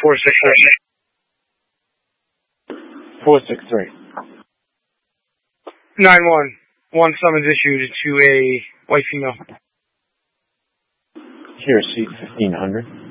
463. 463. 9-1. One summons issued to a white female. Here, seat 1500.